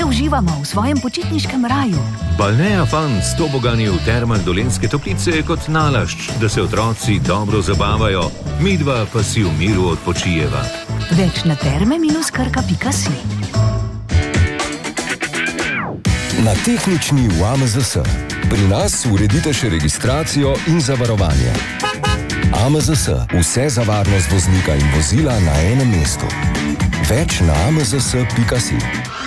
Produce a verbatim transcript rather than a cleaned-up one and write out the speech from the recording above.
le uživamo v svojem počitniškem raju. Balnea Fun s tobogani v termah Dolenjske Toplice je kot nalašč, da se otroci dobro zabavajo, midva pa si v miru odpočijeva. Več na terme minus krka pika si. Na tehnični v A M Z S. Pri nas uredite še registracijo in zavarovanje. A M Z S. Vse za varnost voznika in vozila na enem mestu. Več na a m z s pika si.